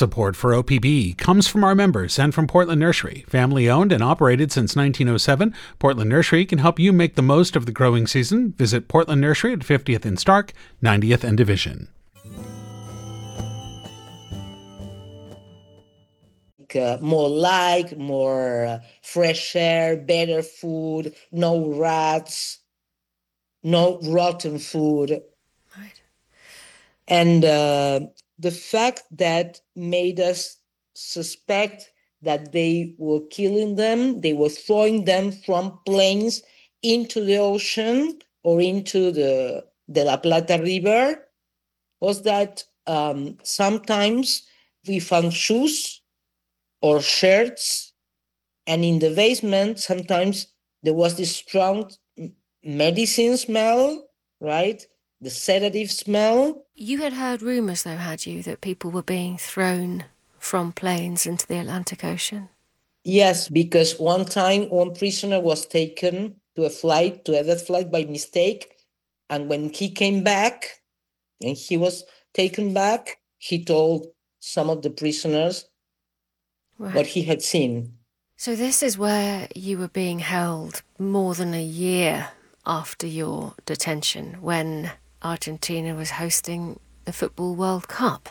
Support for OPB comes from our members and from Portland Nursery. Family owned and operated since 1907, Portland Nursery can help you make the most of the growing season. Visit Portland Nursery at 50th and Stark, 90th and Division. More fresh air, better food, no rats, no rotten food. Right. And the fact that made us suspect that they were killing them, they were throwing them from planes into the ocean or into the La Plata River, was that sometimes we found shoes or shirts, and in the basement sometimes there was this strong medicine smell, right? The sedative smell. You had heard rumours, though, had you, that people were being thrown from planes into the Atlantic Ocean? Yes, because one time one prisoner was taken to a flight by mistake, and when he came back and he was taken back, he told some of the prisoners what he had seen. So this is where you were being held more than a year after your detention, when Argentina was hosting the Football World Cup.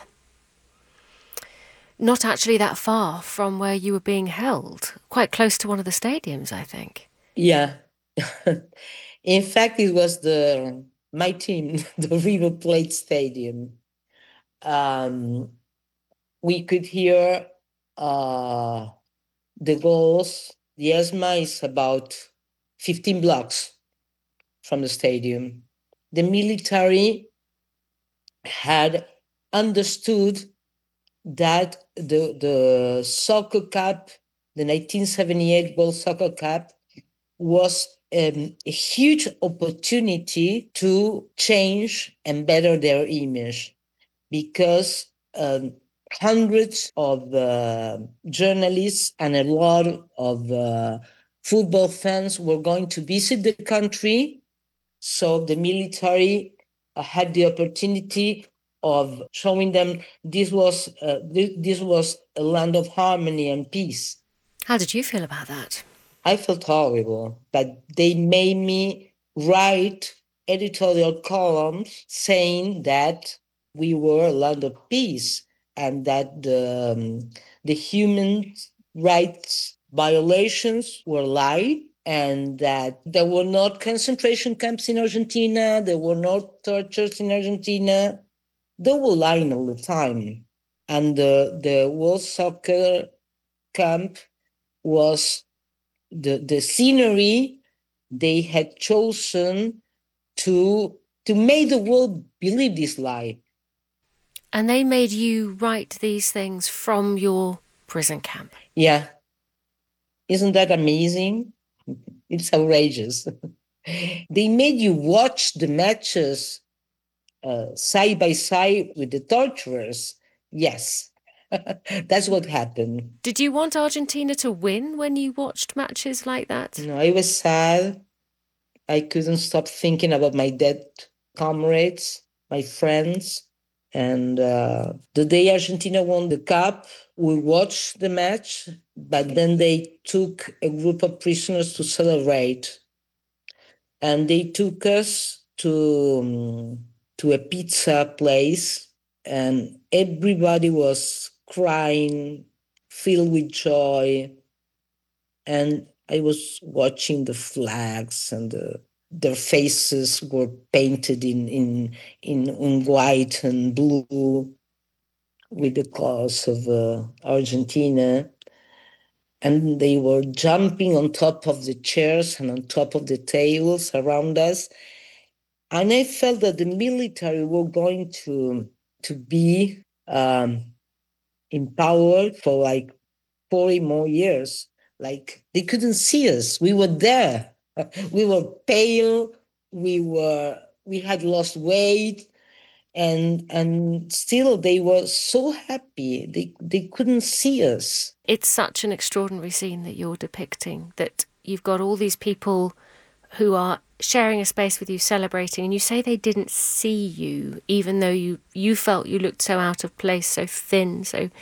Not actually that far from where you were being held, quite close to one of the stadiums, I think. Yeah. In fact, it was my team, the River Plate Stadium. We could hear the goals. The ESMA is about 15 blocks from the stadium. The military had understood that the Soccer Cup, the 1978 World Soccer Cup, was a huge opportunity to change and better their image, because hundreds of journalists and a lot of football fans were going to visit the country. So the military had the opportunity of showing them this was a land of harmony and peace. How did you feel about that? I felt horrible, but they made me write editorial columns saying that we were a land of peace and that the human rights violations were lied, and that there were not concentration camps in Argentina, there were no tortures in Argentina. They were lying all the time. And the World Soccer Camp was the scenery they had chosen to make the world believe this lie. And they made you write these things from your prison camp? Yeah. Isn't that amazing? It's outrageous. They made you watch the matches side by side with the torturers. Yes. That's what happened. Did you want Argentina to win when you watched matches like that? No, I was sad. I couldn't stop thinking about my dead comrades, my friends. And the day Argentina won the cup, we watched the match, but then they took a group of prisoners to celebrate. And they took us to a pizza place, and everybody was crying, filled with joy. And I was watching the flags, and their faces were painted in white and blue with the colors of Argentina. And they were jumping on top of the chairs and on top of the tables around us. And I felt that the military were going to be empowered for like 40 more years. Like, they couldn't see us. We were there. We were pale. We had lost weight. And still they were so happy. They couldn't see us. It's such an extraordinary scene that you're depicting, that you've got all these people who are sharing a space with you, celebrating, and you say they didn't see you, even though you felt you looked so out of place, so thin, so